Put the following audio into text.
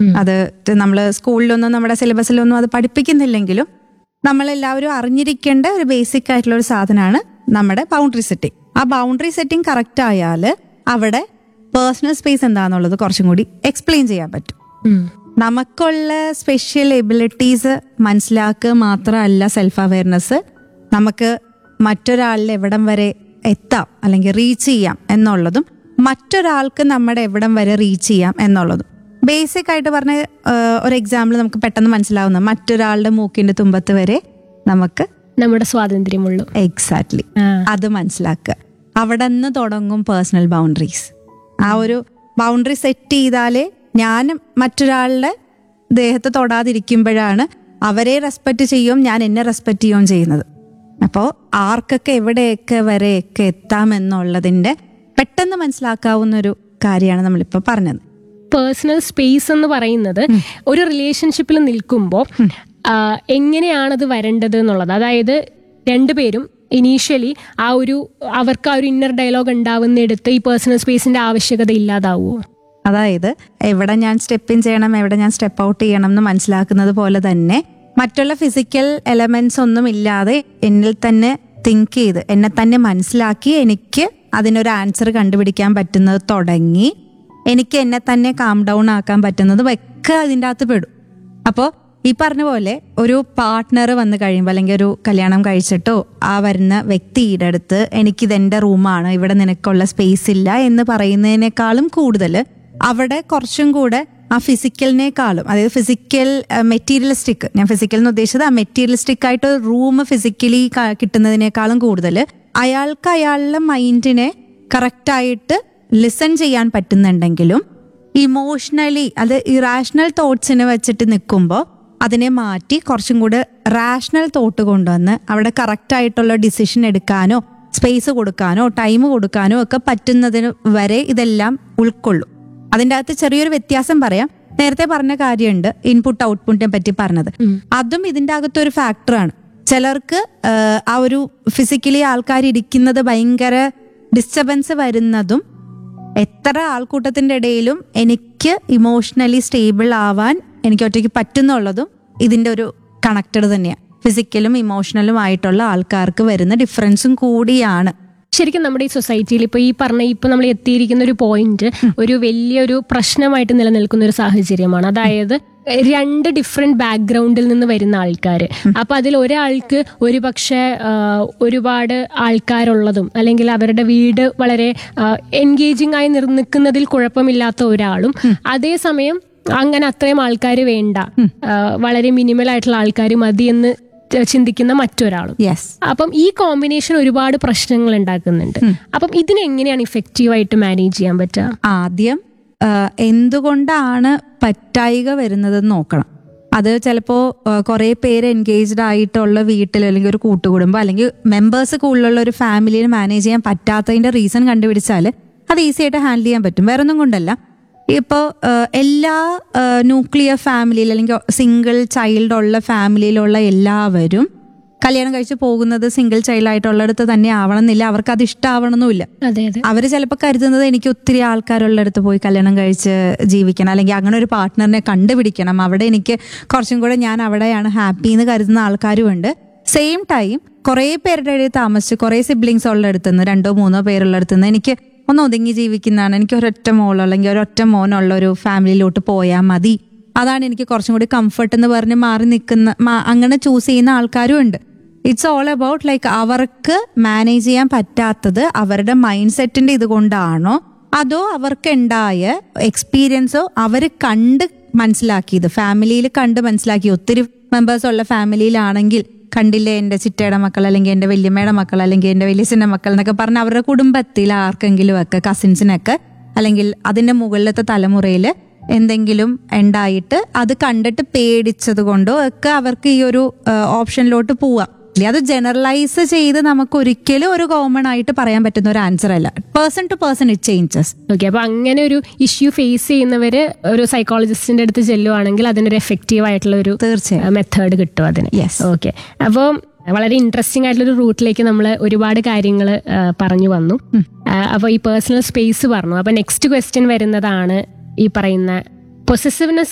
അത് നമ്മൾ സ്കൂളിലൊന്നും നമ്മുടെ സിലബസിലൊന്നും അത് പഠിപ്പിക്കുന്നില്ലെങ്കിലും നമ്മളെല്ലാവരും അറിഞ്ഞിരിക്കേണ്ട ഒരു ബേസിക് ആയിട്ടുള്ള ഒരു സാധനമാണ് നമ്മുടെ ബൗണ്ടറി സെറ്റിംഗ്. ആ ബൗണ്ടറി സെറ്റിംഗ് കറക്റ്റ് ആയാൽ അവിടെ പേഴ്സണൽ സ്പേസ് എന്താണെന്നുള്ളത് കുറച്ചും കൂടി എക്സ്പ്ലെയിൻ ചെയ്യാൻ പറ്റും. നമുക്കുള്ള സ്പെഷ്യൽ എബിലിറ്റീസ് മനസ്സിലാക്കുക മാത്രമല്ല സെൽഫ് അവയർനെസ്, നമുക്ക് മറ്റൊരാളിൽ എവിടം വരെ എത്താം അല്ലെങ്കിൽ റീച്ച് ചെയ്യാം എന്നുള്ളതും മറ്റൊരാൾക്ക് നമ്മുടെ എവിടം വരെ റീച്ച് ചെയ്യാം എന്നുള്ളതും. ബേസിക് ആയിട്ട് പറഞ്ഞ ഒരു എക്സാമ്പിൾ നമുക്ക് പെട്ടെന്ന് മനസ്സിലാവുന്ന, മറ്റൊരാളുടെ മൂക്കിന്റെ തുമ്പത്ത് വരെ നമുക്ക് നമ്മുടെ സ്വാതന്ത്ര്യമുള്ളൂ. എക്സാക്ട്ലി, അത് മനസ്സിലാക്കുക. അവിടെ നിന്ന് തുടങ്ങും പേഴ്സണൽ ബൗണ്ടറീസ്. ആ ഒരു ബൗണ്ടറി സെറ്റ് ചെയ്താലേ ഞാൻ മറ്റൊരാളുടെ ദേഹത്ത് തൊടാതിരിക്കുമ്പോഴാണ് അവരെ റെസ്പെക്റ്റ് ചെയ്യും, ഞാൻ എന്നെ റെസ്പെക്റ്റ് ചെയ്യുകയും ചെയ്യുന്നത്. അപ്പോൾ ആർക്കൊക്കെ എവിടെയൊക്കെ വരെയൊക്കെ എത്താമെന്നുള്ളതിൻ്റെ പെട്ടെന്ന് മനസ്സിലാക്കാവുന്ന ഒരു കാര്യമാണ് നമ്മളിപ്പോൾ പറഞ്ഞത്. പേഴ്സണൽ സ്പേസ് എന്ന് പറയുന്നത് ഒരു റിലേഷൻഷിപ്പിൽ നിൽക്കുമ്പോൾ എങ്ങനെയാണത് വരേണ്ടത് എന്നുള്ളത്. അതായത് രണ്ടുപേരും ഇനീഷ്യലി അവർക്ക് ആ ഒരു ഇന്നർ ഡയലോഗ് ഉണ്ടാവുന്നിടത്ത് ഈ പേഴ്സണൽ സ്പേസിന്റെ ആവശ്യകത ഇല്ലാതാവുമോ? അതായത് എവിടെ ഞാൻ സ്റ്റെപ്പ് ഇൻ ചെയ്യണം, എവിടെ ഞാൻ സ്റ്റെപ്പ് ഔട്ട് ചെയ്യണം എന്ന് മനസ്സിലാക്കുന്നത് പോലെ തന്നെ മറ്റുള്ള ഫിസിക്കൽ എലമെന്റ്സ് ഒന്നും ഇല്ലാതെ എന്നിൽ തന്നെ തിങ്ക് ചെയ്ത് എന്നെ തന്നെ മനസ്സിലാക്കി എനിക്ക് അതിനൊരു ആൻസർ കണ്ടുപിടിക്കാൻ പറ്റുന്നത് തുടങ്ങി എനിക്ക് എന്നെ തന്നെ കാം ഡൗൺ ആക്കാൻ പറ്റുന്നതും ഒക്കെ അതിൻ്റെ അകത്ത് പെടും. അപ്പോൾ ഈ പറഞ്ഞ പോലെ ഒരു പാർട്ട്ണർ വന്നു കഴിയുമ്പോൾ അല്ലെങ്കിൽ ഒരു കല്യാണം കഴിച്ചിട്ടോ ആ വരുന്ന വ്യക്തിയുടെ അടുത്ത് എനിക്കിതെൻ്റെ റൂമാണ്, ഇവിടെ നിനക്കുള്ള സ്പേസ് ഇല്ല എന്ന് പറയുന്നതിനേക്കാളും കൂടുതൽ അവിടെ കുറച്ചും കൂടെ ആ ഫിസിക്കലിനേക്കാളും, അതായത് ഫിസിക്കൽ മെറ്റീരിയലിസ്റ്റിക്, ഞാൻ ഫിസിക്കൽ എന്ന് ഉദ്ദേശിച്ചത് ആ മെറ്റീരിയലിസ്റ്റിക് ആയിട്ട് റൂം ഫിസിക്കലി കിട്ടുന്നതിനേക്കാളും കൂടുതൽ അയാൾക്ക് അയാളുടെ മൈൻഡിനെ കറക്റ്റായിട്ട് ലിസൺ ചെയ്യാൻ പറ്റുന്നുണ്ടെങ്കിലും ഇമോഷണലി അത് ഇറാഷണൽ തോട്ട്സിനെ വെച്ചിട്ട് നിൽക്കുമ്പോൾ അതിനെ മാറ്റി കുറച്ചും കൂടെ റാഷണൽ തോട്ട് കൊണ്ടുവന്ന് അവിടെ കറക്റ്റായിട്ടുള്ള ഡിസിഷൻ എടുക്കാനോ സ്പേസ് കൊടുക്കാനോ ടൈം കൊടുക്കാനോ ഒക്കെ പറ്റുന്നതിന് വരെ ഇതെല്ലാം ഉൾക്കൊള്ളും. അതിൻ്റെ അകത്ത് ചെറിയൊരു വ്യത്യാസം പറയാം. നേരത്തെ പറഞ്ഞ കാര്യമുണ്ട് ഇൻപുട്ട് ഔട്ട്പുട്ടിനെ പറ്റി പറഞ്ഞത്, അതും ഇതിൻ്റെ അകത്തൊരു ഫാക്ടറാണ്. ചിലർക്ക് ആ ഒരു ഫിസിക്കലി ആൾക്കാർ ഇരിക്കുന്നത് ഭയങ്കര ഡിസ്റ്റർബൻസ് വരുന്നതും എത്ര ആൾക്കൂട്ടത്തിന്റെ ഇടയിലും എനിക്ക് ഇമോഷണലി സ്റ്റേബിൾ ആവാൻ എനിക്ക് ഒറ്റയ്ക്ക് പറ്റുന്നുള്ളതും ഇതിന്റെ ഒരു കണക്റ്റഡ് തന്നെയാണ്. ഫിസിക്കലും ഇമോഷണലും ആയിട്ടുള്ള ആൾക്കാർക്ക് വരുന്ന ഡിഫറൻസും കൂടിയാണ്. ശരിക്കും നമ്മുടെ ഈ സൊസൈറ്റിയിൽ ഇപ്പൊ നമ്മൾ എത്തിയിരിക്കുന്ന ഒരു പോയിന്റ് ഒരു വലിയൊരു പ്രശ്നമായിട്ട് നിലനിൽക്കുന്ന ഒരു സാഹചര്യമാണ്. അതായത് രണ്ട് ഡിഫറെന്റ് ബാക്ക്ഗ്രൗണ്ടിൽ നിന്ന് വരുന്ന ആൾക്കാർ. അപ്പൊ അതിൽ ഒരാൾക്ക് ഒരു പക്ഷെ ഒരുപാട് ആൾക്കാരുള്ളതും അല്ലെങ്കിൽ അവരുടെ വീട് വളരെ എൻഗേജിങ് ആയി നിൽക്കുന്നതിൽ കുഴപ്പമില്ലാത്ത ഒരാളും, അതേസമയം അങ്ങനെ അത്രയും ആൾക്കാർ വേണ്ട, വളരെ മിനിമൽ ആയിട്ടുള്ള ആൾക്കാർ മതി എന്ന് ചിന്തിക്കുന്ന മറ്റൊരാളും. അപ്പം ഈ കോമ്പിനേഷൻ ഒരുപാട് പ്രശ്നങ്ങൾ ഉണ്ടാക്കുന്നുണ്ട്. അപ്പം ഇതിനെങ്ങനെയാണ് ഇഫക്റ്റീവായിട്ട് മാനേജ് ചെയ്യാൻ പറ്റുക? ആദ്യം എന്തുകൊണ്ടാണ് പറ്റായിക വരുന്നതെന്ന് നോക്കണം. അത് ചിലപ്പോൾ കുറേ പേര് എൻഗേജ്ഡ് ആയിട്ടുള്ള വീട്ടിൽ അല്ലെങ്കിൽ ഒരു കൂട്ടുകുടുംബം അല്ലെങ്കിൽ മെമ്പേഴ്സ് കൂടുതലുള്ള ഒരു ഫാമിലിയിൽ മാനേജ് ചെയ്യാൻ പറ്റാത്തതിന്റെ റീസൺ കണ്ടുപിടിച്ചാൽ അത് ഈസി ആയിട്ട് ഹാൻഡിൽ ചെയ്യാൻ പറ്റും. വേറെ ഒന്നും കൊണ്ടല്ല. ഇപ്പോൾ എല്ലാ ന്യൂക്ലിയർ ഫാമിലിയിൽ അല്ലെങ്കിൽ സിംഗിൾ ചൈൽഡ് ഉള്ള ഫാമിലിയിലുള്ള എല്ലാവരും കല്യാണം കഴിച്ച് പോകുന്നത് സിംഗിൾ ചൈൽഡ് ആയിട്ടുള്ളിടത്ത് തന്നെ ആവണമെന്നില്ല, അവർക്ക് അത് ഇഷ്ടമാവണമെന്നില്ല. അവർ ചിലപ്പോൾ കരുതുന്നത് എനിക്ക് ഒത്തിരി ആൾക്കാരുള്ളിടത്ത് പോയി കല്യാണം കഴിച്ച് ജീവിക്കണം അല്ലെങ്കിൽ അങ്ങനെ ഒരു പാർട്ട്ണറിനെ കണ്ടുപിടിക്കണം, അവിടെ എനിക്ക് കുറച്ചും കൂടെ ഞാൻ അവിടെയാണ് ഹാപ്പി എന്ന് കരുതുന്ന ആൾക്കാരുമുണ്ട്. സെയിം ടൈം കുറേ പേരുടെ ഇടയിൽ താമസിച്ച് കുറേ സിബ്ലിങ്സ് ഉള്ളിടത്തുനിന്ന് 2-3 പേരുള്ളിടത്തുനിന്ന് എനിക്ക് ഒന്ന് ഒതുങ്ങി ജീവിക്കുന്നതാണ്, എനിക്ക് ഒരൊറ്റ മോളോ അല്ലെങ്കിൽ ഒരൊറ്റ മോനുള്ള ഒരു ഫാമിലിയിലോട്ട് പോയാൽ മതി, അതാണ് എനിക്ക് കുറച്ചും കൂടി കംഫർട്ട് എന്ന് പറഞ്ഞ് മാറി നിൽക്കുന്ന അങ്ങനെ ചൂസ് ചെയ്യുന്ന ആൾക്കാരും ഉണ്ട്. ഇറ്റ്സ് ഓൾ അബൌട്ട് ലൈക്ക് അവർക്ക് മാനേജ് ചെയ്യാൻ പറ്റാത്തത് അവരുടെ മൈൻഡ് സെറ്റിന്റെ ഇതുകൊണ്ടാണോ അതോ അവർക്ക് ഉണ്ടായ എക്സ്പീരിയൻസോ അവർ കണ്ട് മനസ്സിലാക്കിയത്, ഫാമിലിയിൽ കണ്ട് മനസ്സിലാക്കി. ഒത്തിരി മെമ്പേഴ്സ് ഉള്ള ഫാമിലിയിലാണെങ്കിൽ കണ്ടില്ലേ എൻ്റെ ചിറ്റയുടെ മക്കൾ അല്ലെങ്കിൽ എൻ്റെ വല്യമ്മയുടെ മക്കൾ അല്ലെങ്കിൽ എൻ്റെ വലിയച്ഛൻ്റെ മക്കൾ എന്നൊക്കെ പറഞ്ഞ് അവരുടെ കുടുംബത്തിൽ ആർക്കെങ്കിലും ഒക്കെ കസിൻസിനൊക്കെ അല്ലെങ്കിൽ അതിൻ്റെ മുകളിലത്തെ തലമുറയിൽ എന്തെങ്കിലും ഉണ്ടായിട്ട് അത് കണ്ടിട്ട് പേടിച്ചത് കൊണ്ടോ ഒക്കെ അവർക്ക് ഈ ഒരു ഓപ്ഷനിലോട്ട് പോവാം. അത് ജനറലൈസ് ചെയ്ത് നമുക്ക് ഒരിക്കലും ഒരു കോമൺ ആയിട്ട് പറയാൻ പറ്റുന്ന ഒരു ആൻസർ അല്ല. Person to person it changes. Okay, അപ്പൊ അങ്ങനെ ഒരു ഇഷ്യൂ ഫേസ് ചെയ്യുന്നവര് ഒരു സൈക്കോളജിസ്റ്റിന്റെ അടുത്ത് ചെല്ലുവാണെങ്കിൽ അതിനൊരു എഫക്റ്റീവ് ആയിട്ടുള്ള ഒരു തീർച്ചയായും മെത്തേഡ് കിട്ടും അതിന്. ഓക്കെ, അപ്പോൾ വളരെ ഇൻട്രസ്റ്റിംഗ് ആയിട്ടുള്ള ഒരു റൂട്ടിലേക്ക് നമ്മൾ ഒരുപാട് കാര്യങ്ങൾ പറഞ്ഞു വന്നു. അപ്പോൾ ഈ പേഴ്സണൽ സ്പേസ് പറഞ്ഞു. അപ്പൊ നെക്സ്റ്റ് ക്വസ്റ്റ്യൻ വരുന്നതാണ് ഈ പറയുന്ന പൊസസീവ്നെസ്